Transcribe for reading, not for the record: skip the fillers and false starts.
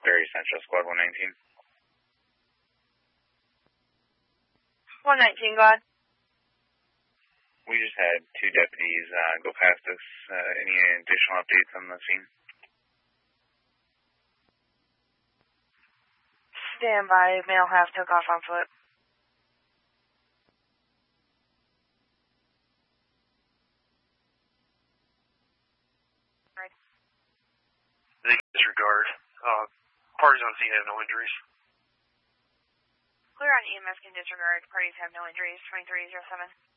Very Central, Squad 119. 119, go ahead. We just had two deputies go past us. Any additional updates on the scene? Stand by. Male half took off on foot. Right. They disregard. Parties on scene have no injuries. Clear on EMS can disregard. Parties have no injuries. 2307.